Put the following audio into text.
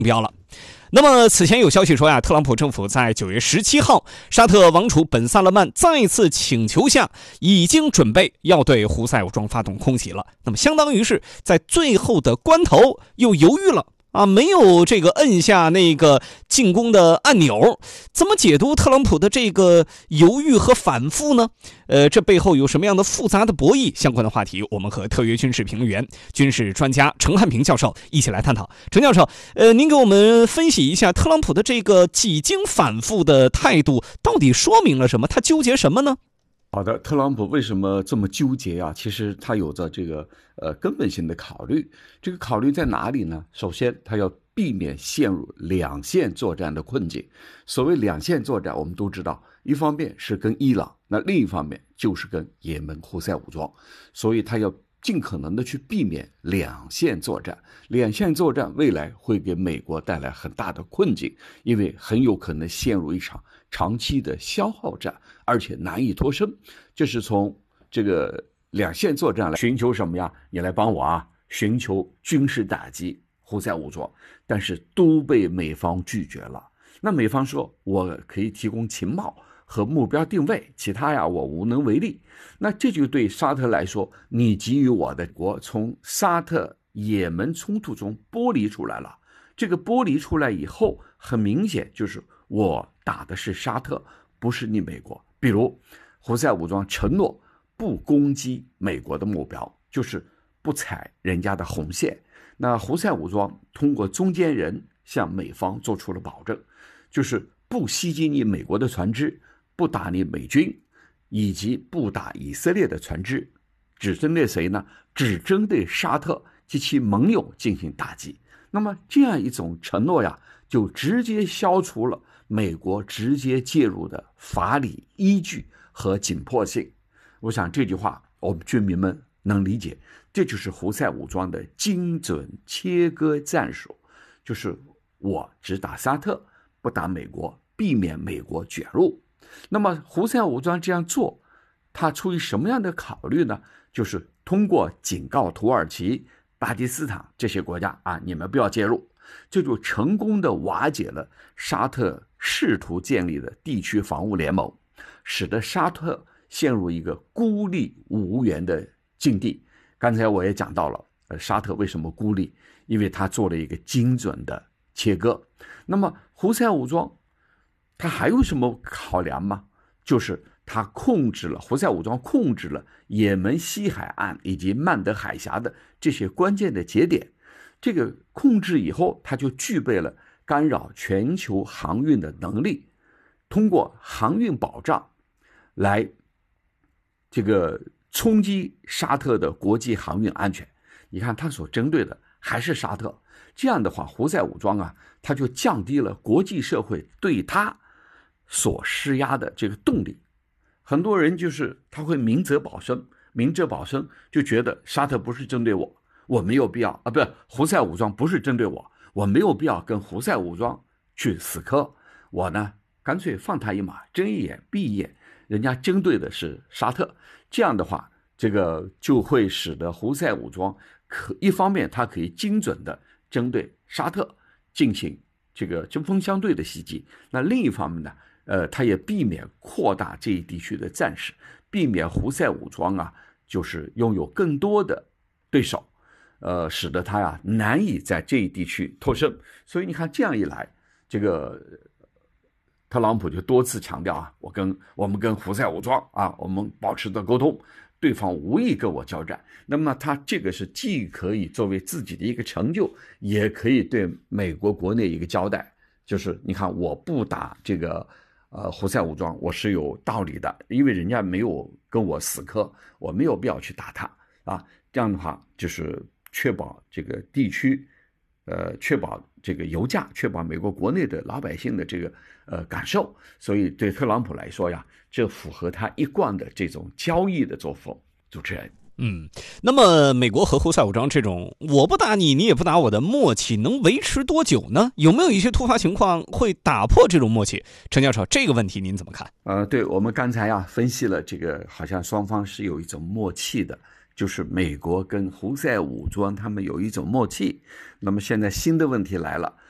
标了。那么此前有消息说呀，特朗普政府在9月17号，沙特王储本·萨勒曼再次请求下，已经准备要对胡塞武装发动空袭了。那么相当于是在最后的关头又犹豫了啊，没有这个摁下那个进攻的按钮。怎么解读特朗普的这个犹豫和反复呢？这背后有什么样的复杂的博弈？相关的话题，我们和特约军事评论员、军事专家陈汉平教授一起来探讨。陈教授，您给我们分析一下特朗普的这个几经反复的态度，到底说明了什么？他纠结什么呢？ 好的，特朗普为什么这么纠结啊？其实他有着这个根本性的考虑。这个考虑在哪里呢？首先，他要避免陷入两线作战的困境。所谓两线作战，我们都知道，一方面是跟伊朗，那另一方面就是跟也门胡塞武装，所以他要尽可能的去避免两线作战。两线作战未来会给美国带来很大的困境，因为很有可能陷入一场长期的消耗战，而且难以脱身。这是从这个两线作战来寻求什么呀？你来帮我啊，寻求军事打击胡塞武装，但是都被美方拒绝了。那美方说，我可以提供情报和目标定位，其他呀我无能为力。那这就对沙特来说，你给予我的国从沙特也门冲突中剥离出来了。这个剥离出来以后，很明显就是我打的是沙特，不是你美国。比如胡塞武装承诺不攻击美国的目标，就是不踩人家的红线。那胡塞武装通过中间人向美方做出了保证，就是不袭击你美国的船只，不打你美军，以及不打以色列的船只。只针对谁呢？只针对沙特及其盟友进行打击。那么这样一种承诺呀，就直接消除了美国直接介入的法理依据和紧迫性。我想这句话我们军民们能理解，这就是胡塞武装的精准切割战术，就是我只打沙特，不打美国，避免美国卷入。那么胡塞武装这样做，他出于什么样的考虑呢？就是通过警告土耳其、巴基斯坦这些国家啊，你们不要介入，这就成功的瓦解了沙特试图建立的地区防务联盟，使得沙特陷入一个孤立无援的境地。刚才我也讲到了，沙特为什么孤立？因为他做了一个精准的切割。那么胡塞武装他还有什么考量吗？就是他胡塞武装控制了也门西海岸以及曼德海峡的这些关键的节点。这个控制以后，他就具备了干扰全球航运的能力，通过航运保障来这个冲击沙特的国际航运安全。你看他所针对的还是沙特，这样的话胡塞武装啊，他就降低了国际社会对他所施压的这个动力。很多人就是他会明哲保身，就觉得沙特不是针对我，我没有必要啊，不是胡塞武装不是针对我，我没有必要跟胡塞武装去死磕，我呢干脆放他一马，睁一眼闭一眼，人家针对的是沙特。这样的话，这个就会使得胡塞武装一方面它可以精准的针对沙特进行这个针锋相对的袭击，那另一方面呢，它也避免扩大这一地区的战事，避免胡塞武装啊，就是拥有更多的对手，使得它呀难以在这一地区脱身。所以你看，这样一来，这个特朗普就多次强调啊，我们跟胡塞武装啊，我们保持着沟通，对方无意跟我交战。那么他这个是既可以作为自己的一个成就，也可以对美国国内一个交代，就是你看我不打这个胡塞武装，我是有道理的，因为人家没有跟我死磕，我没有必要去打他啊。这样的话就是确保这个地区确保这个油价，确保美国国内的老百姓的这个感受。所以对特朗普来说呀，这符合他一贯的这种交易的作风。主持人， 那么美国和胡塞武装这种我不打你，你也不打我的默契能维持多久呢？有没有一些突发情况会打破这种默契？陈教授，这个问题您怎么看？ 对，我们刚才呀分析了这个，好像双方是有一种默契的，就是美国跟胡塞武装他们有一种默契。那么现在新的问题来了，